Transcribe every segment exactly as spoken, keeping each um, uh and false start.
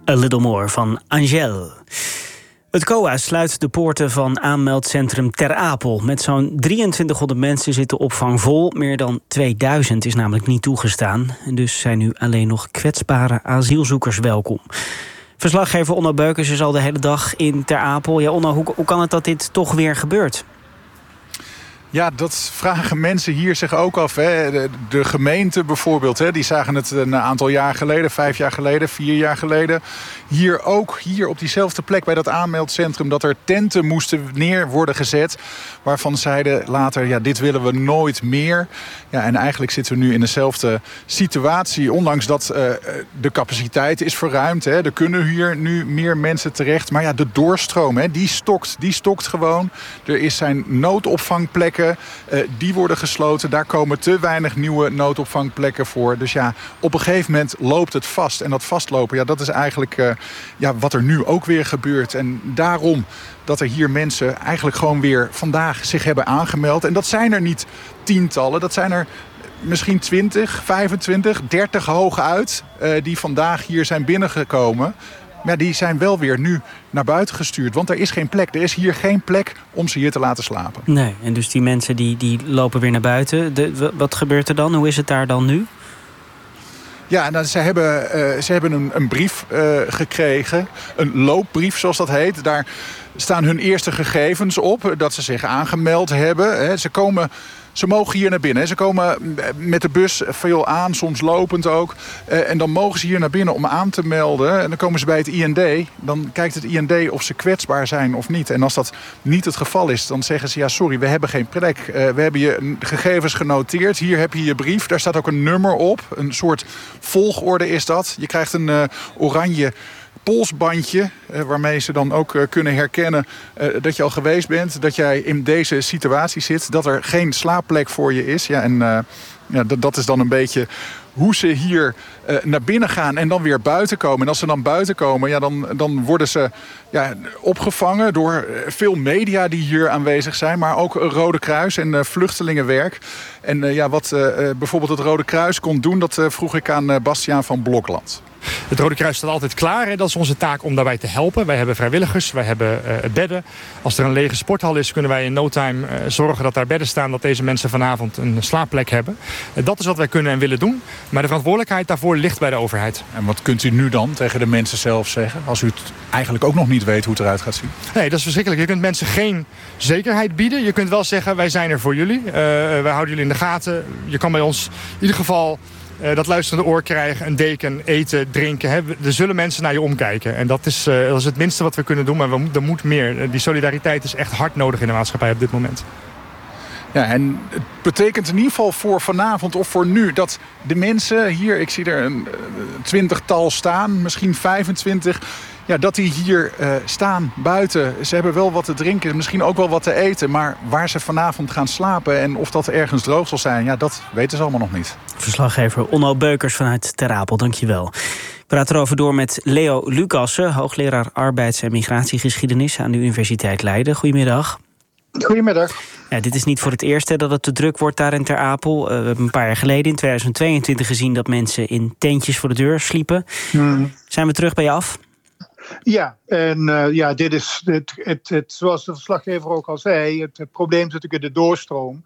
A Little More van Angèle. Het C O A sluit de poorten van aanmeldcentrum Ter Apel. Met zo'n drieëntwintighonderd mensen zit de opvang vol. Meer dan tweeduizend is namelijk niet toegestaan. En dus zijn nu alleen nog kwetsbare asielzoekers welkom. Verslaggever Onno Beukers is al de hele dag in Ter Apel. Ja, Onno, hoe, hoe kan het dat dit toch weer gebeurt? Ja, dat vragen mensen hier zich ook af. Hè. De, de gemeente bijvoorbeeld, hè, die zagen het een aantal jaar geleden, vijf jaar geleden, vier jaar geleden. Hier ook, hier op diezelfde plek bij dat aanmeldcentrum, dat er tenten moesten neer worden gezet. Waarvan zeiden later, ja, dit willen we nooit meer. Ja, en eigenlijk zitten we nu in dezelfde situatie. Ondanks dat uh, de capaciteit is verruimd. Hè. Er kunnen hier nu meer mensen terecht. Maar ja, de doorstroom, hè, die stokt. Die stokt gewoon. Er is zijn noodopvangplekken. Uh, die worden gesloten. Daar komen te weinig nieuwe noodopvangplekken voor. Dus ja, op een gegeven moment loopt het vast. En dat vastlopen, ja, dat is eigenlijk uh, ja, wat er nu ook weer gebeurt. En daarom dat er hier mensen eigenlijk gewoon weer vandaag zich hebben aangemeld. En dat zijn er niet tientallen. Dat zijn er misschien twintig, vijfentwintig, dertig hooguit uh, die vandaag hier zijn binnengekomen. Maar die zijn wel weer nu naar buiten gestuurd. Want er is geen plek. Er is hier geen plek om ze hier te laten slapen. Nee, en dus die mensen die, die lopen weer naar buiten. De, wat gebeurt er dan? Hoe is het daar dan nu? Ja, nou, ze hebben, uh, ze hebben een, een brief uh, gekregen. Een loopbrief, zoals dat heet. Daar staan hun eerste gegevens op. Dat ze zich aangemeld hebben. Hè. Ze komen... Ze mogen hier naar binnen. Ze komen met de bus veel aan, soms lopend ook. En dan mogen ze hier naar binnen om aan te melden. En dan komen ze bij het I N D. Dan kijkt het I N D of ze kwetsbaar zijn of niet. En als dat niet het geval is, dan zeggen ze... ja, sorry, we hebben geen plek. We hebben je gegevens genoteerd. Hier heb je je brief. Daar staat ook een nummer op. Een soort volgorde is dat. Je krijgt een uh, oranje polsbandje, eh, waarmee ze dan ook uh, kunnen herkennen uh, dat je al geweest bent, dat jij in deze situatie zit, dat er geen slaapplek voor je is. Ja, en uh, ja, d- dat is dan een beetje hoe ze hier uh, naar binnen gaan en dan weer buiten komen. En als ze dan buiten komen, ja, dan, dan worden ze ja, opgevangen door veel media die hier aanwezig zijn, maar ook Rode Kruis en uh, vluchtelingenwerk. En uh, ja, wat uh, bijvoorbeeld het Rode Kruis kon doen, dat uh, vroeg ik aan uh, Bastiaan van Blokland. Het Rode Kruis staat altijd klaar. Hè. Dat is onze taak om daarbij te helpen. Wij hebben vrijwilligers, wij hebben uh, bedden. Als er een lege sporthal is, kunnen wij in no time uh, zorgen dat daar bedden staan, dat deze mensen vanavond een slaapplek hebben. Uh, dat is wat wij kunnen en willen doen. Maar de verantwoordelijkheid daarvoor ligt bij de overheid. En wat kunt u nu dan tegen de mensen zelf zeggen, als u het eigenlijk ook nog niet weet hoe het eruit gaat zien? Nee, dat is verschrikkelijk. Je kunt mensen geen zekerheid bieden. Je kunt wel zeggen, wij zijn er voor jullie. Uh, wij houden jullie in de gaten. Je kan bij ons in ieder geval Uh, dat luisterende oor krijgen, een deken, eten, drinken. Hè. Er zullen mensen naar je omkijken. En dat is, uh, dat is het minste wat we kunnen doen, maar we, er moet meer. Uh, die solidariteit is echt hard nodig in de maatschappij op dit moment. Ja, en het betekent in ieder geval voor vanavond of voor nu dat de mensen hier, ik zie er een twintigtal staan, misschien vijfentwintig... Ja, dat die hier uh, staan buiten. Ze hebben wel wat te drinken, misschien ook wel wat te eten. Maar waar ze vanavond gaan slapen en of dat ergens droog zal zijn, ja, dat weten ze allemaal nog niet. Verslaggever Onno Beukers vanuit Ter Apel, dankjewel. Ik praat erover door met Leo Lucassen, hoogleraar arbeids- en migratiegeschiedenis aan de Universiteit Leiden. Goedemiddag. Goedemiddag. Ja, dit is niet voor het eerst hè, dat het te druk wordt daar in Ter Apel. Uh, we hebben een paar jaar geleden, in tweeduizend tweeëntwintig, gezien dat mensen in tentjes voor de deur sliepen. Hmm. Zijn we terug bij je af? Ja, en uh, ja, dit is het, het, het, zoals de verslaggever ook al zei, het, het probleem zit natuurlijk in de doorstroom.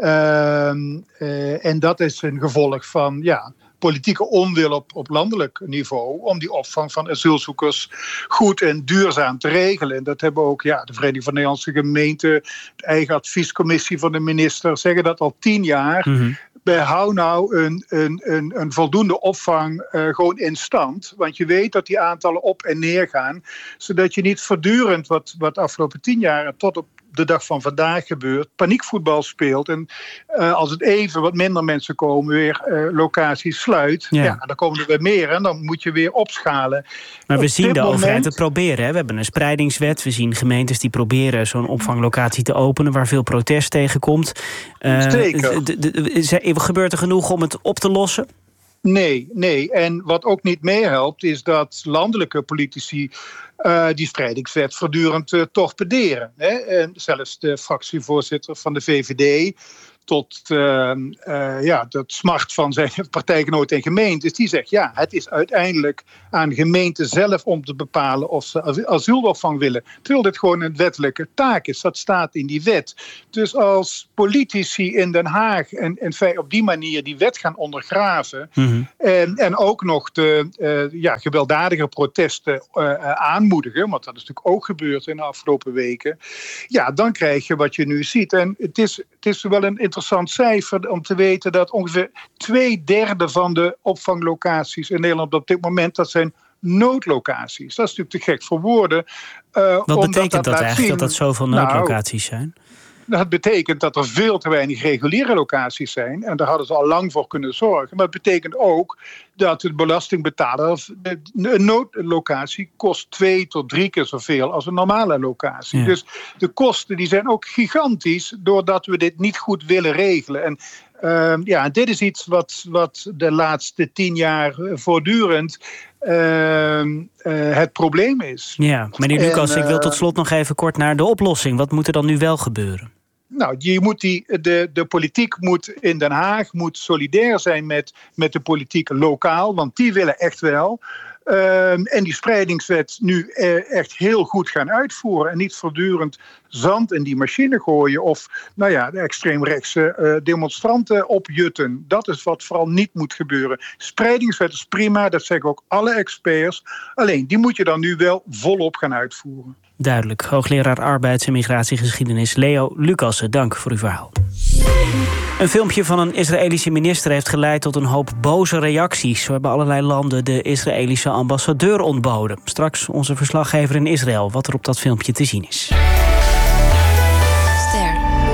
Uh, uh, en dat is een gevolg van ja, politieke onwil op, op landelijk niveau om die opvang van asielzoekers goed en duurzaam te regelen. En dat hebben ook ja, de Vereniging van Nederlandse Gemeenten, de eigen adviescommissie van de minister, zeggen dat al tien jaar. Mm-hmm. Hou nou een, een, een, een voldoende opvang uh, gewoon in stand. Want je weet dat die aantallen op en neer gaan. Zodat je niet voortdurend, wat, wat de afgelopen tien jaar tot op de dag van vandaag gebeurt, paniekvoetbal speelt. En uh, als het even wat minder mensen komen, weer uh, locaties sluit. Ja. ja, dan komen er weer meer en dan moet je weer opschalen. Maar we op zien de moment... overheid het proberen. Hè? We hebben een spreidingswet. We zien gemeentes die proberen zo'n opvanglocatie te openen, waar veel protest tegen komt. Uh, Zeker. De, de, de, gebeurt er genoeg om het op te lossen? Nee, nee. En wat ook niet meehelpt is dat landelijke politici uh, die strijdingswet voortdurend uh, torpederen. Hè? En zelfs de fractievoorzitter van de V V D tot uh, uh, ja, dat smart van zijn partijgenoten en gemeentes. Die zegt, ja, het is uiteindelijk aan gemeenten zelf om te bepalen of ze asielopvang willen. Terwijl dit gewoon een wettelijke taak is. Dat staat in die wet. Dus als politici in Den Haag en, en op die manier die wet gaan ondergraven, mm-hmm. en, en ook nog de uh, ja, gewelddadige protesten uh, aanmoedigen, want dat is natuurlijk ook gebeurd in de afgelopen weken, ja, dan krijg je wat je nu ziet. En het is, het is wel een interessant cijfer om te weten dat ongeveer twee derde van de opvanglocaties in Nederland op dit moment, dat zijn noodlocaties. Dat is natuurlijk te gek voor woorden. Uh, Wat betekent dat, dat eigenlijk, zien, dat dat zoveel noodlocaties nou, zijn? Dat betekent dat er veel te weinig reguliere locaties zijn. En daar hadden ze al lang voor kunnen zorgen. Maar het betekent ook dat de belastingbetaler een noodlocatie kost twee tot drie keer zoveel als een normale locatie. Ja. Dus de kosten die zijn ook gigantisch doordat we dit niet goed willen regelen. En uh, ja, dit is iets wat, wat de laatste tien jaar voortdurend Uh, uh, het probleem is. Ja, meneer Lucas, en, uh, ik wil tot slot nog even kort naar de oplossing. Wat moet er dan nu wel gebeuren? Nou, je moet die, de, de politiek moet in Den Haag moet solidair zijn met, met de politiek lokaal, want die willen echt wel. Uh, en die spreidingswet nu uh, echt heel goed gaan uitvoeren en niet voortdurend zand in die machine gooien of nou ja, de extreemrechtse uh, demonstranten opjutten. Dat is wat vooral niet moet gebeuren. Spreidingswet is prima, dat zeggen ook alle experts. Alleen, die moet je dan nu wel volop gaan uitvoeren. Duidelijk. Hoogleraar arbeids- en migratiegeschiedenis Leo Lucassen, dank voor uw verhaal. Een filmpje van een Israëlische minister heeft geleid tot een hoop boze reacties. Zo hebben allerlei landen de Israëlische ambassadeur ontboden. Straks onze verslaggever in Israël, wat er op dat filmpje te zien is. Ster.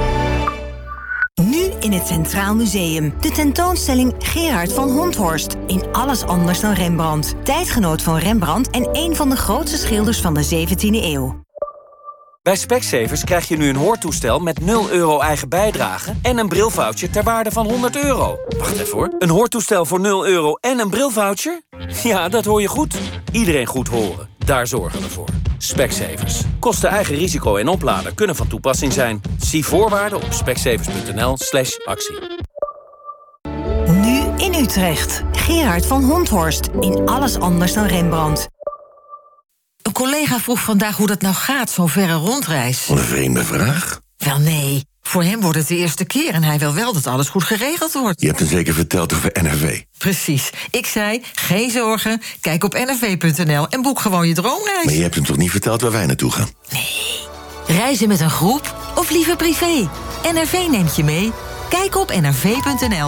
Nu in het Centraal Museum. De tentoonstelling Gerard van Honthorst. In alles anders dan Rembrandt. Tijdgenoot van Rembrandt en een van de grootste schilders van de zeventiende eeuw. Bij Specsavers krijg je nu een hoortoestel met nul euro eigen bijdrage en een brilvoucher ter waarde van honderd euro. Wacht even hoor. Een hoortoestel voor nul euro en een brilvoucher? Ja, dat hoor je goed. Iedereen goed horen. Daar zorgen we voor. Specsavers. Kosten eigen risico en opladen kunnen van toepassing zijn. Zie voorwaarden op specsavers.nl slash actie. Nu in Utrecht. Gerard van Honthorst. In alles anders dan Rembrandt. Een collega vroeg vandaag hoe dat nou gaat, zo'n verre rondreis. Wat een vreemde vraag. Wel nee, voor hem wordt het de eerste keer en hij wil wel dat alles goed geregeld wordt. Je hebt hem zeker verteld over N R V. Precies. Ik zei, geen zorgen, kijk op N R V punt N L en boek gewoon je droomreis. Maar je hebt hem toch niet verteld waar wij naartoe gaan? Nee. Reizen met een groep of liever privé? N R V neemt je mee. Kijk op N R V punt N L.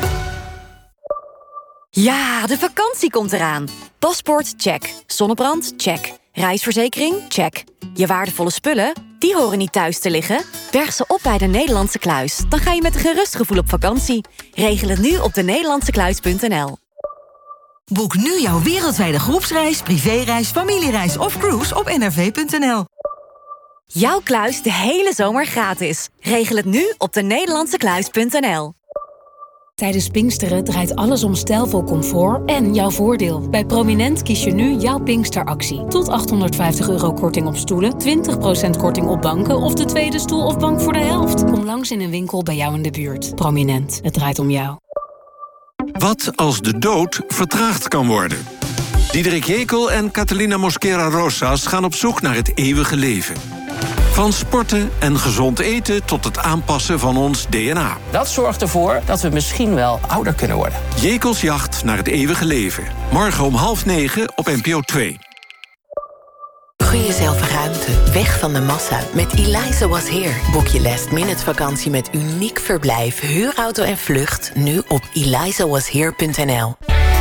Ja, de vakantie komt eraan. Paspoort, check. Zonnebrand, check. Reisverzekering, check. Je waardevolle spullen, die horen niet thuis te liggen. Berg ze op bij de Nederlandse Kluis. Dan ga je met een gerust gevoel op vakantie. Regel het nu op de Nederlandse Kluis punt N L. Boek nu jouw wereldwijde groepsreis, privéreis, familiereis of cruise op N R V punt N L. Jouw kluis de hele zomer gratis. Regel het nu op de Nederlandse Kluis punt N L. Tijdens Pinksteren draait alles om stijlvol comfort en jouw voordeel. Bij Prominent kies je nu jouw Pinksteractie. Tot achthonderdvijftig euro korting op stoelen, twintig procent korting op banken of de tweede stoel of bank voor de helft. Kom langs in een winkel bij jou in de buurt. Prominent, het draait om jou. Wat als de dood vertraagd kan worden? Diederik Jekel en Catalina Mosquera Rosas gaan op zoek naar het eeuwige leven. Van sporten en gezond eten tot het aanpassen van ons D N A. Dat zorgt ervoor dat we misschien wel ouder kunnen worden. Jekels jacht naar het eeuwige leven. Morgen om half negen op N P O twee. Gun jezelf ruimte, weg van de massa. Met Eliza Was Here boek je last minute vakantie met uniek verblijf, huurauto en vlucht. Nu op eliza was here punt N L.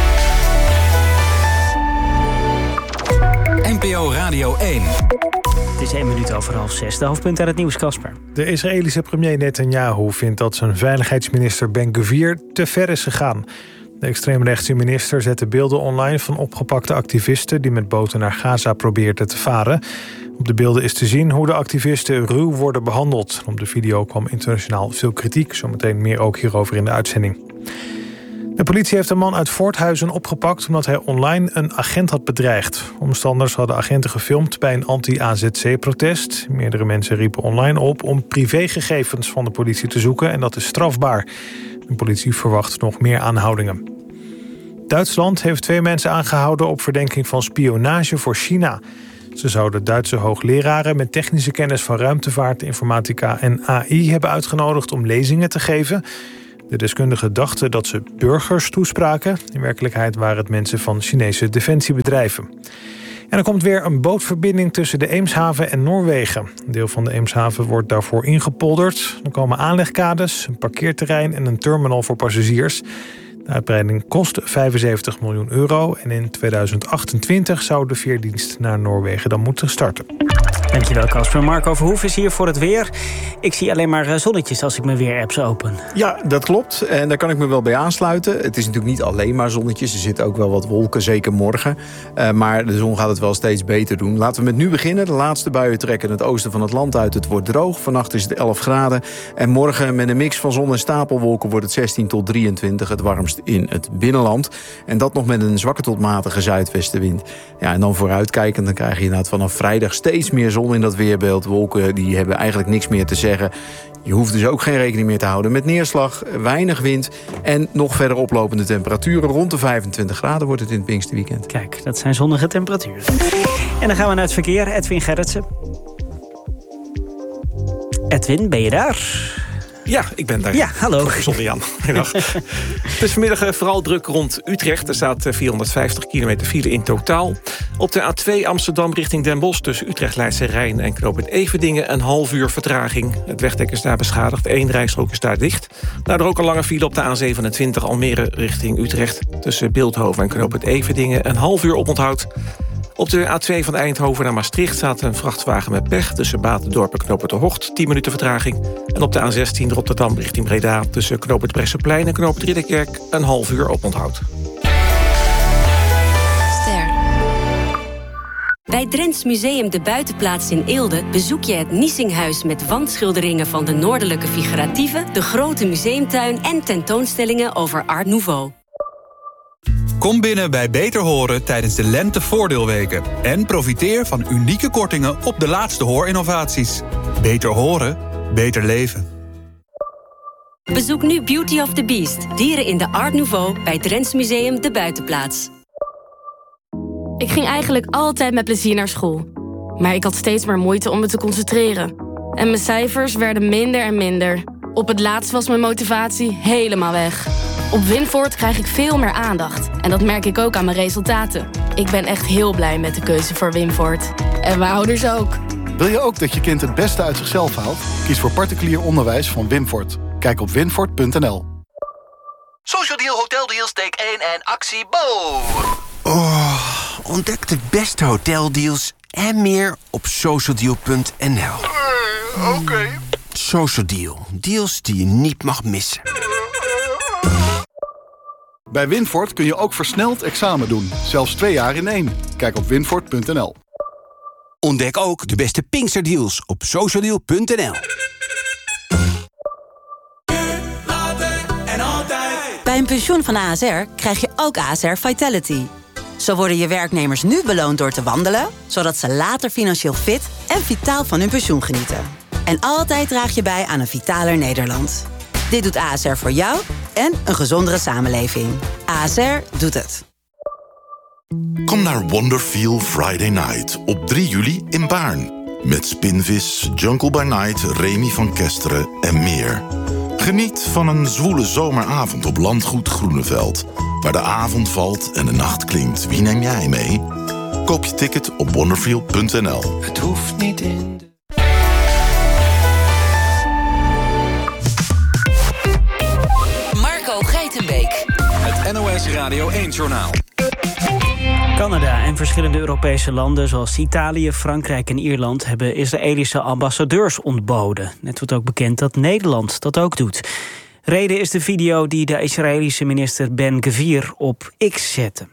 N P O Radio één. Het is één minuut over half zes. De hoofdpunten uit het nieuws, Casper. De Israëlische premier Netanyahu vindt dat zijn veiligheidsminister Ben-Gvir te ver is gegaan. De extreemrechtse minister zette beelden online van opgepakte activisten die met boten naar Gaza probeerden te varen. Op de beelden is te zien hoe de activisten ruw worden behandeld. Op de video kwam internationaal veel kritiek. Zometeen meer ook hierover in de uitzending. De politie heeft een man uit Voorthuizen opgepakt omdat hij online een agent had bedreigd. Omstanders hadden agenten gefilmd bij een anti-A Z C-protest. Meerdere mensen riepen online op om privégegevens van de politie te zoeken en dat is strafbaar. De politie verwacht nog meer aanhoudingen. Duitsland heeft twee mensen aangehouden op verdenking van spionage voor China. Ze zouden Duitse hoogleraren met technische kennis van ruimtevaart, informatica en A I hebben uitgenodigd om lezingen te geven. De deskundigen dachten dat ze burgers toespraken. In werkelijkheid waren het mensen van Chinese defensiebedrijven. En er komt weer een bootverbinding tussen de Eemshaven en Noorwegen. Een deel van de Eemshaven wordt daarvoor ingepolderd. Er komen aanlegkades, een parkeerterrein en een terminal voor passagiers. De uitbreiding kost vijfenzeventig miljoen euro. En in tweeduizend achtentwintig zou de veerdienst naar Noorwegen dan moeten starten. Dankjewel, Casper. Marco Verhoef is hier voor het weer. Ik zie alleen maar zonnetjes als ik mijn weerapps open. Ja, dat klopt. En daar kan ik me wel bij aansluiten. Het is natuurlijk niet alleen maar zonnetjes. Er zitten ook wel wat wolken, zeker morgen. Uh, maar de zon gaat het wel steeds beter doen. Laten we met nu beginnen. De laatste buien trekken het oosten van het land uit. Het wordt droog. Vannacht is het elf graden. En morgen met een mix van zon en stapelwolken wordt het zestien tot drieëntwintig. Het warmst in het binnenland. En dat nog met een zwakke tot matige zuidwestenwind. Ja, en dan vooruitkijkend, dan krijg je inderdaad vanaf vrijdag steeds meer zon in dat weerbeeld. Wolken die hebben eigenlijk niks meer te zeggen. Je hoeft dus ook geen rekening meer te houden met neerslag, weinig wind en nog verder oplopende temperaturen. Rond de vijfentwintig graden wordt het in het Pinksterweekend. Kijk, dat zijn zonnige temperaturen. En dan gaan we naar het verkeer. Edwin Gerritsen. Edwin, ben je daar? Ja, ik ben daar. Ja, hallo. Zonder Jan. Het is vanmiddag vooral druk rond Utrecht. Er staat vierhonderdvijftig kilometer file in totaal. Op de A twee Amsterdam richting Den Bosch tussen Utrecht, Leidse Rijn en knooppunt Everdingen een half uur vertraging. Het wegdek is daar beschadigd. Eén rijstrook is daar dicht. Daardoor ook een lange file op de A zevenentwintig Almere richting Utrecht tussen Bilthoven en knooppunt Everdingen een half uur oponthoud. Op de A twee van Eindhoven naar Maastricht staat een vrachtwagen met pech tussen Batendorp en knooppunt De Hocht, tien minuten vertraging. En op de A zestien Rotterdam richting Breda tussen knooppunt Bresseplein en knooppunt Ridderkerk een half uur oponthoud. Ster. Bij Drents Museum De Buitenplaats in Eelde bezoek je het Niesinghuis met wandschilderingen van de noordelijke figuratieven, de grote museumtuin en tentoonstellingen over Art Nouveau. Kom binnen bij Beter Horen tijdens de Lente-voordeelweken. En profiteer van unieke kortingen op de laatste hoorinnovaties. Beter horen, beter leven. Bezoek nu Beauty of the Beast, dieren in de Art Nouveau bij Drents Museum De Buitenplaats. Ik ging eigenlijk altijd met plezier naar school. Maar ik had steeds meer moeite om me te concentreren. En mijn cijfers werden minder en minder. Op het laatst was mijn motivatie helemaal weg. Op Winvoort krijg ik veel meer aandacht. En dat merk ik ook aan mijn resultaten. Ik ben echt heel blij met de keuze voor Winvoort. En mijn ouders ook. Wil je ook dat je kind het beste uit zichzelf haalt? Kies voor particulier onderwijs van Winvoort. Kijk op winvoort punt n l. Social Deal Hotel Deals, take één en actie Bo! Oh, ontdek de beste hoteldeals en meer op social deal punt n l. Uh, Oké. Okay. Social Deal. Deals die je niet mag missen. Bij Winvoort kun je ook versneld examen doen. Zelfs twee jaar in één. Kijk op winvoort punt n l. Ontdek ook de beste Pinksterdeals op social deal punt n l. Bij een pensioen van A S R krijg je ook A S R Vitality. Zo worden je werknemers nu beloond door te wandelen, zodat ze later financieel fit en vitaal van hun pensioen genieten. En altijd draag je bij aan een vitaler Nederland. Dit doet A S R voor jou en een gezondere samenleving. A S R doet het. Kom naar Wonderfeel Friday Night op drie juli in Baarn. Met Spinvis, Jungle by Night, Remy van Kesteren en meer. Geniet van een zwoele zomeravond op Landgoed Groeneveld. Waar de avond valt en de nacht klinkt. Wie neem jij mee? Koop je ticket op wonderfeel punt n l. Het hoeft niet in de... Marco Geitenbeek. Het N O S Radio één-journaal. Canada en verschillende Europese landen zoals Italië, Frankrijk en Ierland hebben Israëlische ambassadeurs ontboden. Net wordt ook bekend dat Nederland dat ook doet. Reden is de video die de Israëlische minister Ben Gvir op X zette.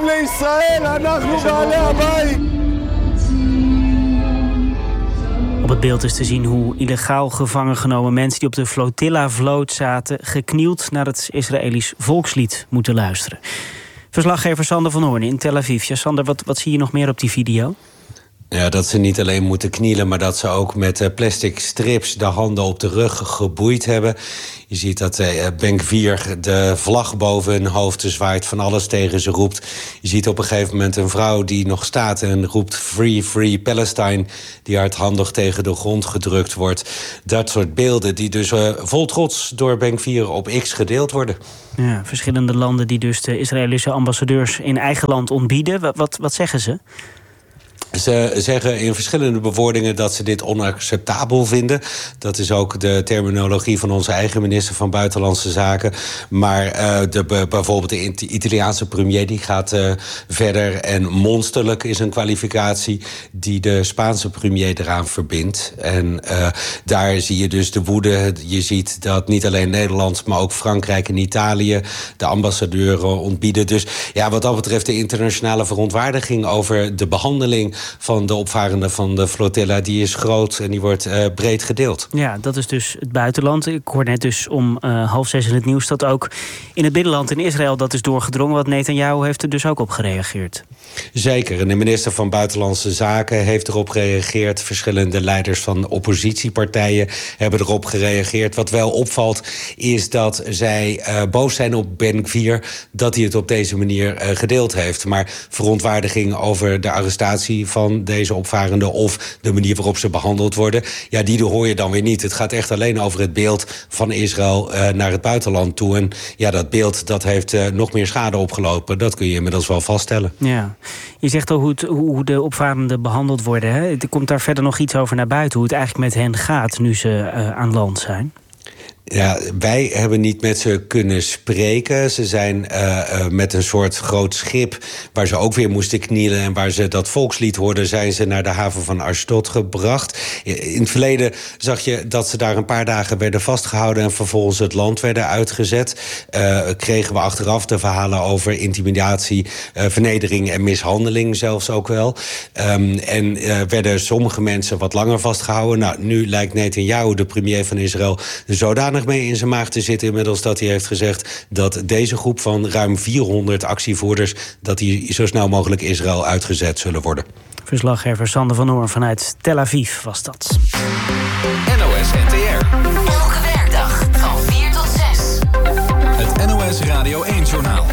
Op het beeld is te zien hoe illegaal gevangen genomen mensen die op de flotilla-vloot zaten geknield naar het Israëlisch volkslied moeten luisteren. Verslaggever Sander van Hoorn in Tel Aviv. Ja, Sander, wat, wat zie je nog meer op die video? Ja, dat ze niet alleen moeten knielen, maar dat ze ook met plastic strips de handen op de rug geboeid hebben. Je ziet dat uh, Ben-Gvir de vlag boven hun hoofd zwaait, van alles tegen ze roept. Je ziet op een gegeven moment een vrouw die nog staat en roept Free, Free Palestine, die hardhandig tegen de grond gedrukt wordt. Dat soort beelden die dus uh, vol trots door Ben-Gvir op X gedeeld worden. Ja, verschillende landen die dus de Israëlische ambassadeurs in eigen land ontbieden. Wat, wat, wat zeggen ze? Ze zeggen in verschillende bewoordingen dat ze dit onacceptabel vinden. Dat is ook de terminologie van onze eigen minister van Buitenlandse Zaken. Maar uh, de, bijvoorbeeld de Italiaanse premier die gaat uh, verder. En monsterlijk is een kwalificatie die de Spaanse premier eraan verbindt. En uh, daar zie je dus de woede. Je ziet dat niet alleen Nederland, maar ook Frankrijk en Italië de ambassadeuren ontbieden. Dus ja, wat dat betreft de internationale verontwaardiging over de behandeling van de opvarenden van de flotilla, die is groot en die wordt uh, breed gedeeld. Ja, dat is dus het buitenland. Ik hoor net dus om uh, half zes in het nieuws dat ook in het binnenland in Israël dat is doorgedrongen. Wat Netanyahu heeft er dus ook op gereageerd. Zeker. En de minister van Buitenlandse Zaken heeft erop gereageerd. Verschillende leiders van oppositiepartijen hebben erop gereageerd. Wat wel opvalt is dat zij uh, boos zijn op Ben-Gvir dat hij het op deze manier uh, gedeeld heeft. Maar verontwaardiging over de arrestatie van deze opvarenden of de manier waarop ze behandeld worden, ja, die hoor je dan weer niet. Het gaat echt alleen over het beeld van Israël uh, naar het buitenland toe. En ja, dat beeld dat heeft uh, nog meer schade opgelopen. Dat kun je inmiddels wel vaststellen. Ja. Je zegt al hoe, het, hoe de opvarenden behandeld worden. Hè? Er komt daar verder nog iets over naar buiten, hoe het eigenlijk met hen gaat nu ze uh, aan land zijn. Ja, wij hebben niet met ze kunnen spreken. Ze zijn uh, uh, met een soort groot schip waar ze ook weer moesten knielen en waar ze dat volkslied hoorden, zijn ze naar de haven van Ashdod gebracht. In het verleden zag je dat ze daar een paar dagen werden vastgehouden en vervolgens het land werden uitgezet. Uh, kregen we achteraf de verhalen over intimidatie, uh, vernedering en mishandeling zelfs ook wel. Um, en uh, werden sommige mensen wat langer vastgehouden. Nou, nu lijkt Netanyahu, de premier van Israël, zodanig mee in zijn maag te zitten inmiddels dat hij heeft gezegd dat deze groep van ruim vierhonderd actievoerders, dat die zo snel mogelijk Israël uitgezet zullen worden. Verslaggever Sander van Hoorn vanuit Tel Aviv was dat. N O S N T R. Elke werkdag van vier tot zes. Het N O S Radio één-journaal.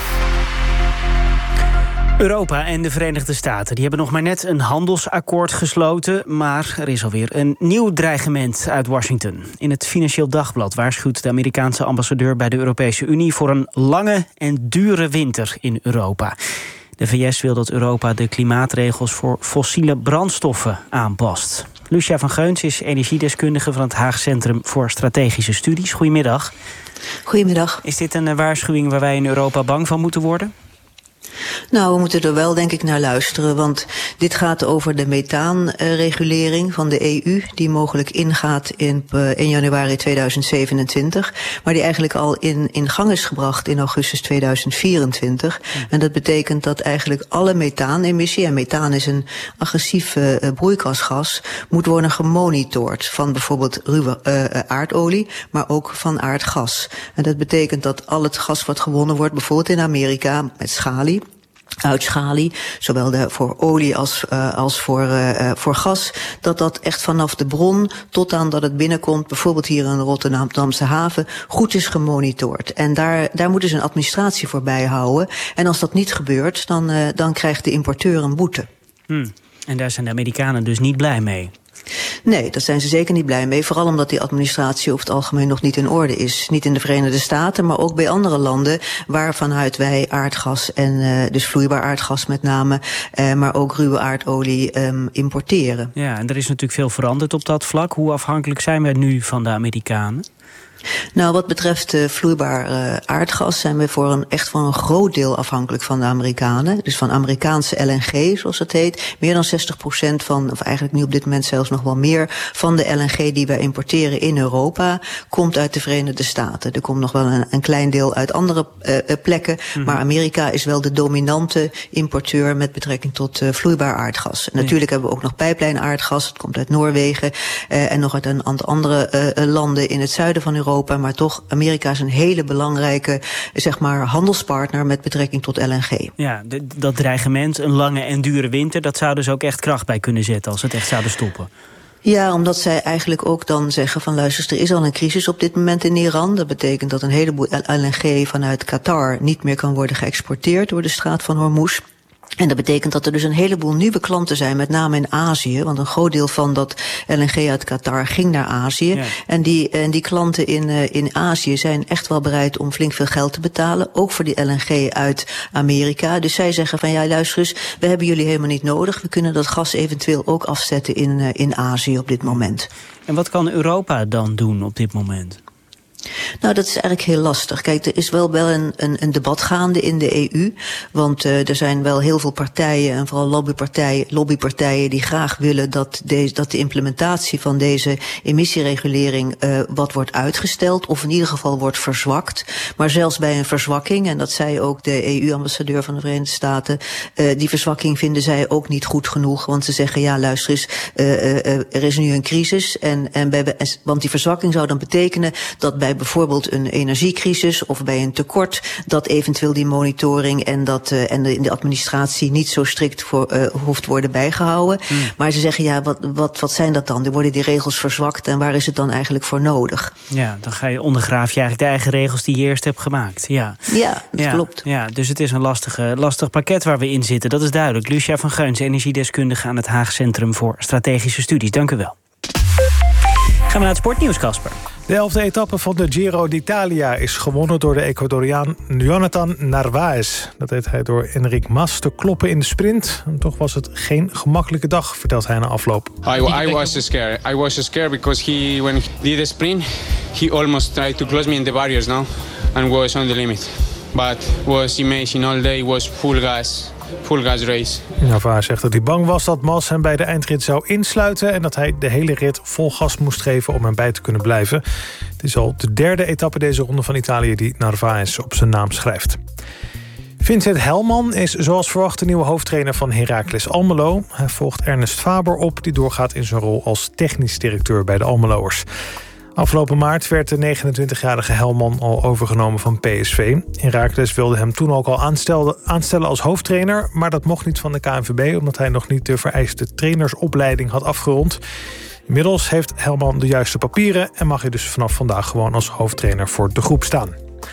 Europa en de Verenigde Staten die hebben nog maar net een handelsakkoord gesloten, maar er is alweer een nieuw dreigement uit Washington. In het Financieel Dagblad waarschuwt de Amerikaanse ambassadeur bij de Europese Unie voor een lange en dure winter in Europa. De V S wil dat Europa de klimaatregels voor fossiele brandstoffen aanpast. Lucia van Geuns is energiedeskundige van het Haag Centrum voor Strategische Studies. Goedemiddag. Goedemiddag. Is dit een waarschuwing waar wij in Europa bang van moeten worden? Nou, we moeten er wel denk ik naar luisteren, want dit gaat over de methaanregulering van de E U, die mogelijk ingaat in, uh, in januari tweeduizend zevenentwintig, maar die eigenlijk al in, in gang is gebracht in augustus tweeduizend vierentwintig. Ja. En dat betekent dat eigenlijk alle methaanemissie, en methaan is een agressief uh, broeikasgas, moet worden gemonitord van bijvoorbeeld ruwe uh, aardolie, maar ook van aardgas. En dat betekent dat al het gas wat gewonnen wordt, bijvoorbeeld in Amerika met schalie, uitschalie, zowel de, voor olie als, uh, als voor, uh, voor gas, dat dat echt vanaf de bron tot aan dat het binnenkomt, bijvoorbeeld hier in de Rotterdamse haven, goed is gemonitord. En daar, daar moeten ze een administratie voor bijhouden. En als dat niet gebeurt, dan, uh, dan krijgt de importeur een boete. Hmm. En daar zijn de Amerikanen dus niet blij mee. Nee, daar zijn ze zeker niet blij mee. Vooral omdat die administratie over het algemeen nog niet in orde is. Niet in de Verenigde Staten, maar ook bij andere landen waar vanuit wij aardgas en uh, dus vloeibaar aardgas met name, uh, maar ook ruwe aardolie um, importeren. Ja, en er is natuurlijk veel veranderd op dat vlak. Hoe afhankelijk zijn we nu van de Amerikanen? Nou, wat betreft uh, vloeibaar uh, aardgas zijn we voor een, echt voor een groot deel afhankelijk van de Amerikanen. Dus van Amerikaanse L N G, zoals het heet. Meer dan zestig procent van, of eigenlijk nu op dit moment zelfs nog wel meer, van de L N G die wij importeren in Europa komt uit de Verenigde Staten. Er komt nog wel een, een klein deel uit andere uh, plekken. Mm-hmm. Maar Amerika is wel de dominante importeur met betrekking tot uh, vloeibaar aardgas. En natuurlijk hebben we ook nog pijplijnaardgas. Het komt uit Noorwegen uh, en nog uit een aantal andere uh, landen in het zuiden van Europa. Maar toch, Amerika is een hele belangrijke, zeg maar, handelspartner met betrekking tot L N G. Ja, de, dat dreigement, een lange en dure winter, dat zou dus ook echt kracht bij kunnen zetten als het echt zouden stoppen. Ja, omdat zij eigenlijk ook dan zeggen van luister, er is al een crisis op dit moment in Iran. Dat betekent dat een heleboel L N G vanuit Qatar niet meer kan worden geëxporteerd door de straat van Hormuz. En dat betekent dat er dus een heleboel nieuwe klanten zijn, met name in Azië. Want een groot deel van dat L N G uit Qatar ging naar Azië. Ja. En, die, en die klanten in, uh, in Azië zijn echt wel bereid om flink veel geld te betalen. Ook voor die L N G uit Amerika. Dus zij zeggen van ja, luister eens, we hebben jullie helemaal niet nodig. We kunnen dat gas eventueel ook afzetten in, uh, in Azië op dit moment. En wat kan Europa dan doen op dit moment? Nou, dat is eigenlijk heel lastig. Kijk, er is wel wel een, een, een debat gaande in de E U. Want uh, er zijn wel heel veel partijen, en vooral lobbypartijen, lobbypartijen die graag willen dat de, dat de implementatie van deze emissieregulering uh, wat wordt uitgesteld. Of in ieder geval wordt verzwakt. Maar zelfs bij een verzwakking, en dat zei ook de E U-ambassadeur van de Verenigde Staten, uh, die verzwakking vinden zij ook niet goed genoeg. Want ze zeggen, ja, luister eens, uh, uh, er is nu een crisis. En, en bij, want die verzwakking zou dan betekenen dat bij bijvoorbeeld een energiecrisis of bij een tekort, dat eventueel die monitoring en, dat, uh, en de, de administratie niet zo strikt voor, uh, hoeft worden bijgehouden. Mm. Maar ze zeggen, ja, wat, wat, wat zijn dat dan? Er worden die regels verzwakt en waar is het dan eigenlijk voor nodig? Ja, dan ga je ondergraaf je eigenlijk de eigen regels die je eerst hebt gemaakt. Ja, ja dat ja, klopt. Ja, dus het is een lastige, lastig pakket waar we in zitten. Dat is duidelijk. Lucia van Geuns, energiedeskundige aan het Haag Centrum voor Strategische Studies. Dank u wel. Gaan we naar het sportnieuws, Casper. De elfde etappe van de Giro d'Italia is gewonnen door de Ecuadoriaan Jonathan Narvaez. Dat deed hij door Enric Mas te kloppen in de sprint. En toch was het geen gemakkelijke dag, vertelt hij na afloop. I, I was scared. I was scared because he, when he did the sprint, he almost tried to close me in the barriers now and was on the limit. But was amazing all day. Was full gas. Full gas race. Narvaez zegt dat hij bang was dat Mas hem bij de eindrit zou insluiten en dat hij de hele rit vol gas moest geven om erbij te kunnen blijven. Het is al de derde etappe deze ronde van Italië die Narvaez op zijn naam schrijft. Vincent Helman is zoals verwacht de nieuwe hoofdtrainer van Heracles Almelo. Hij volgt Ernest Faber op, die doorgaat in zijn rol als technisch directeur bij de Almeloers. Afgelopen maart werd de negenentwintigjarige Helman al overgenomen van P S V. Heracles wilde hem toen ook al aanstellen als hoofdtrainer, maar dat mocht niet van de K N V B omdat hij nog niet de vereiste trainersopleiding had afgerond. Inmiddels heeft Helman de juiste papieren en mag hij dus vanaf vandaag gewoon als hoofdtrainer voor de groep staan.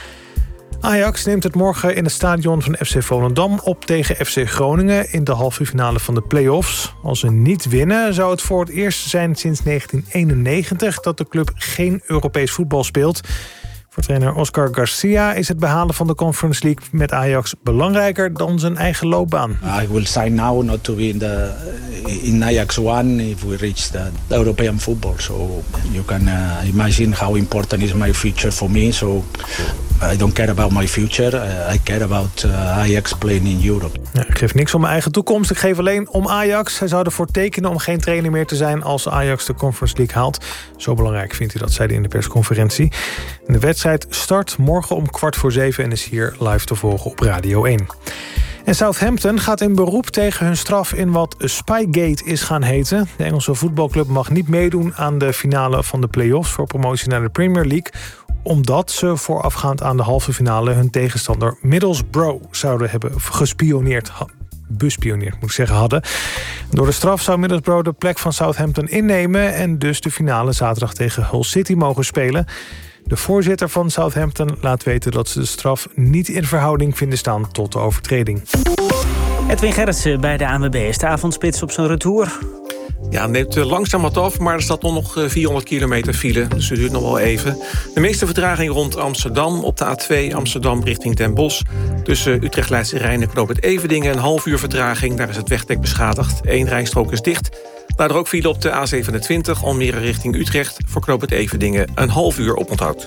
Ajax neemt het morgen in het stadion van F C Volendam op tegen F C Groningen in de halve finale van de play-offs. Als ze niet winnen zou het voor het eerst zijn sinds negentien eenennegentig dat de club geen Europees voetbal speelt. Voor trainer Oscar Garcia is het behalen van de Conference League met Ajax belangrijker dan zijn eigen loopbaan. I will sign now not to be in the in Ajax one if we reach the European football. So you can uh, imagine how important is my future for me. So I don't care about my future. Uh, I care about uh, Ajax playing in Europe. Ja, ik geef niks om mijn eigen toekomst. Ik geef alleen om Ajax. Hij zou ervoor tekenen om geen trainer meer te zijn als Ajax de Conference League haalt. Zo belangrijk vindt hij dat, zei hij in de persconferentie. De wedstrijd start morgen om kwart voor zeven en is hier live te volgen op Radio één. En Southampton gaat in beroep tegen hun straf in wat Spygate is gaan heten. De Engelse voetbalclub mag niet meedoen aan de finale van de play-offs voor promotie naar de Premier League, omdat ze voorafgaand aan de halve finale hun tegenstander Middlesbrough zouden hebben gespioneerd. bespioneerd moet ik zeggen, hadden. Door de straf zou Middlesbrough de plek van Southampton innemen en dus de finale zaterdag tegen Hull City mogen spelen. De voorzitter van Southampton laat weten dat ze de straf niet in verhouding vinden staan tot de overtreding. Edwin Gerritsen bij de A N W B. Is de avondspits op zijn retour? Ja, het neemt langzaam wat af, maar er staat nog vierhonderd kilometer file. Dus het duurt nog wel even. De meeste vertraging rond Amsterdam. Op de A twee Amsterdam richting Den Bosch. Tussen Utrecht, Leidse Rijn en Knoop Evedingen een half uur vertraging. Daar is het wegdek beschadigd. Eén rijstrook is dicht. Daardoor ook file op de A zevenentwintig Almere richting Utrecht. Voor Knoop Evedingen een half uur oponthoud.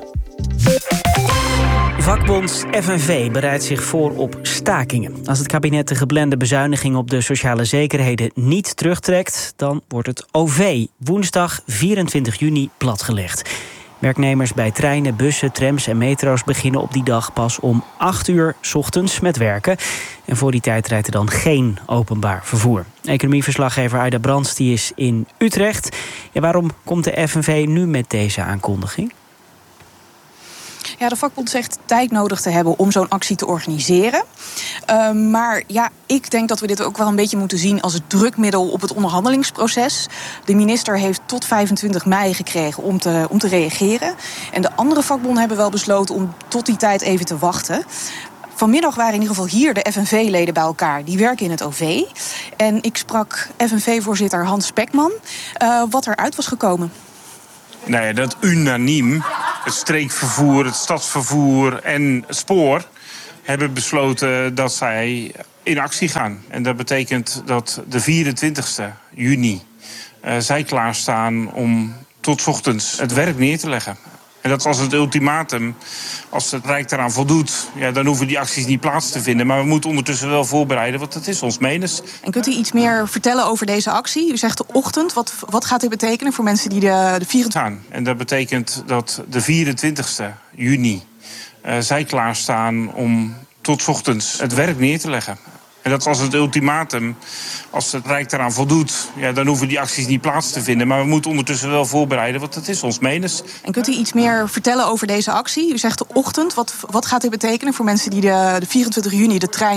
Vakbond F N V bereidt zich voor op stakingen. Als het kabinet de geplande bezuiniging op de sociale zekerheden niet terugtrekt, dan wordt het O V woensdag vierentwintig juni platgelegd. Werknemers bij treinen, bussen, trams en metro's beginnen op die dag pas om acht uur 's ochtends met werken. En voor die tijd rijdt er dan geen openbaar vervoer. Economieverslaggever Aida Brands die is in Utrecht. En waarom komt de F N V nu met deze aankondiging? Ja, de vakbond zegt tijd nodig te hebben om zo'n actie te organiseren. Uh, maar ja, ik denk dat we dit ook wel een beetje moeten zien als het drukmiddel op het onderhandelingsproces. De minister heeft tot vijfentwintig mei gekregen om te, om te reageren. En de andere vakbonden hebben wel besloten om tot die tijd even te wachten. Vanmiddag waren in ieder geval hier de F N V-leden bij elkaar. Die werken in het O V. En ik sprak F N V-voorzitter Hans Spekman, uh, wat eruit was gekomen. Nou ja, dat unaniem, het streekvervoer, het stadsvervoer en het spoor hebben besloten dat zij in actie gaan. En dat betekent dat de vierentwintigste juni uh, zij klaarstaan om tot 's ochtends het werk neer te leggen. En dat was het ultimatum. Als het Rijk daaraan voldoet, ja, dan hoeven die acties niet plaats te vinden. Maar we moeten ondertussen wel voorbereiden, want dat is ons menens. En kunt u iets meer vertellen over deze actie? U zegt de ochtend. Wat, wat gaat dit betekenen voor mensen die de, de vierentwintigste... En dat betekent dat de vierentwintigste juni uh, zij klaarstaan om tot 's ochtends het werk neer te leggen. En dat was het ultimatum. Als het Rijk daaraan voldoet, ja, dan hoeven die acties niet plaats te vinden. Maar we moeten ondertussen wel voorbereiden, want dat is ons menens. En kunt u iets meer vertellen over deze actie? U zegt de ochtend. Wat, wat gaat dit betekenen voor mensen die de, de vierentwintig juni de trein